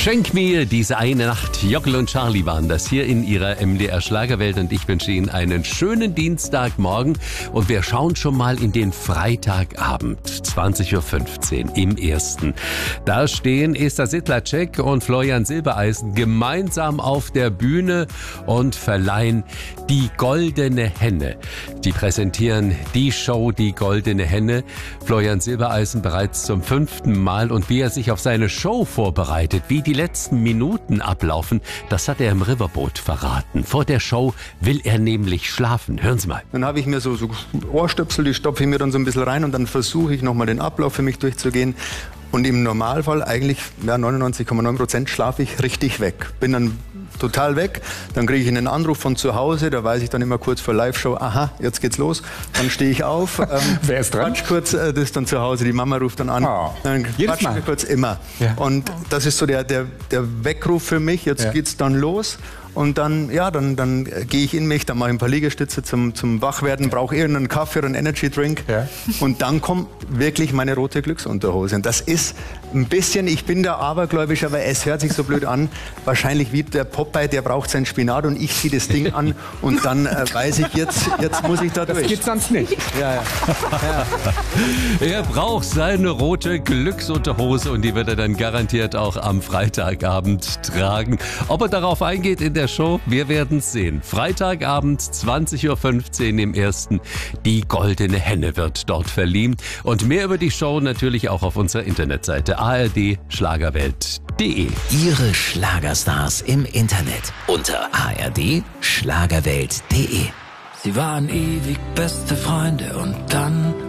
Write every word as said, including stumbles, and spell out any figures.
Schenk mir diese eine Nacht. Jockel und Charlie waren das hier in ihrer M D R Schlagerwelt und ich wünsche Ihnen einen schönen Dienstagmorgen und wir schauen schon mal in den Freitagabend, zwanzig Uhr fünfzehn im Ersten. Da stehen Esther Sittler-Check und Florian Silbereisen gemeinsam auf der Bühne und verleihen die Goldene Henne. Die präsentieren die Show Die Goldene Henne. Florian Silbereisen bereits zum fünften Mal und wie er sich auf seine Show vorbereitet, wie die letzten Minuten ablaufen, das hat er im Riverboot verraten. Vor der Show will er nämlich schlafen. Hören Sie mal. Dann habe ich mir so, so Ohrstöpsel, die stopfe ich mir dann so ein bisschen rein und dann versuche ich nochmal den Ablauf für mich durchzugehen. Und im Normalfall eigentlich, ja, neunundneunzig Komma neun Prozent schlafe ich richtig weg. Bin dann total weg. Dann kriege ich einen Anruf von zu Hause, da weiß ich dann immer kurz vor Live-Show, aha, jetzt geht's los. Dann stehe ich auf. Ähm, Wer ist dran? Quatsch kurz, äh, das ist dann zu Hause, die Mama ruft dann an. Oh. Dann quatschen wir kurz immer. Ja. Und das ist so der, der, der Weckruf für mich, jetzt ja. geht's dann los. Und dann, ja, dann, dann gehe ich in mich, dann mache ich ein paar Liegestütze zum, zum Wachwerden, brauche irgendeinen Kaffee oder einen Energy Drink. Ja. Und dann kommt wirklich meine rote Glücksunterhose. Und das ist ein bisschen, ich bin da abergläubisch, aber es hört sich so blöd an. Wahrscheinlich wie der Popeye, der braucht sein Spinat und ich ziehe das Ding an und dann äh, weiß ich, jetzt, jetzt muss ich da durch. Das geht sonst nicht. Ja, ja. Ja. Er braucht seine rote Glücksunterhose und die wird er dann garantiert auch am Freitagabend tragen. Ob er darauf eingeht in der Show, wir werden es sehen. Freitagabend, zwanzig Uhr fünfzehn im Ersten. Die Goldene Henne wird dort verliehen. Und mehr über die Show natürlich auch auf unserer Internetseite a r d schlagerwelt punkt d e. Ihre Schlagerstars im Internet unter a r d schlagerwelt punkt d e. Sie waren ewig beste Freunde und dann